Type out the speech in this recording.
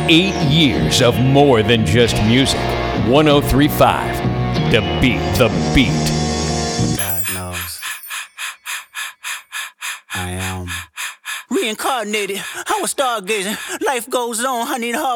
8 years of more than just music. 1035, The Beat. God knows. I am reincarnated. I was stargazing. Life goes on. I need hard.